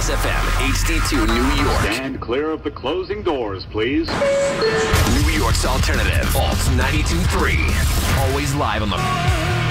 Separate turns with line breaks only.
Kiss FM, HD2 New York.
Stand clear of the closing doors, please.
New York's alternative, Alt 92.3. Always live on the